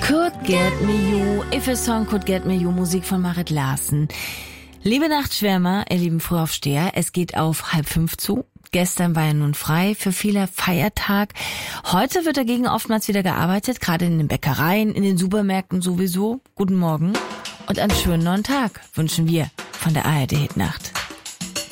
Could Get Me You, If a Song Could Get Me You, Musik von Marit Larsen. Liebe Nachtschwärmer, ihr lieben Frühaufsteher, es geht auf 4:30 zu. Gestern war ja nun frei, für viele Feiertag. Heute wird dagegen oftmals wieder gearbeitet, gerade in den Bäckereien, in den Supermärkten sowieso. Guten Morgen und einen schönen neuen Tag wünschen wir von der ARD Hitnacht.